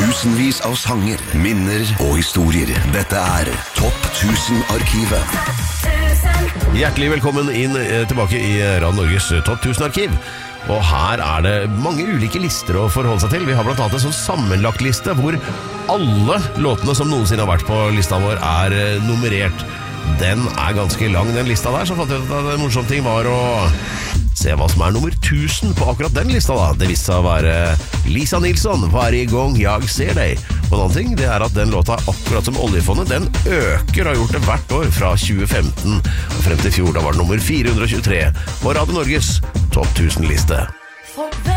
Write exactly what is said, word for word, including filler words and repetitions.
Tusenvis av sanger, minner og historier. Dette er Topp tusen-arkivet. Hjertelig velkommen inn eh, tilbake i Radio Norges Topp tusen-arkiv. Og her er det mange ulike lister å forholde seg til. Vi har blant annet en sånn sammenlagt liste hvor alle låtene som noensinne har vært på lista vår er eh, nummerert. Den er ganske lang, den lista der. Så fant jeg ut at en morsom ting var å se hva som er nummer tusen på akkurat den lista da. Det viste seg å være Lisa Nilsson, Hver gang jeg ser deg. Og en annen ting, det er at den låta, akkurat som oljefondet, den øker, har gjort det hvert år fra tjue femten og frem til fjor. Da var det nummer fire hundre og tjuetre på Radio Norges Topp tusen-liste.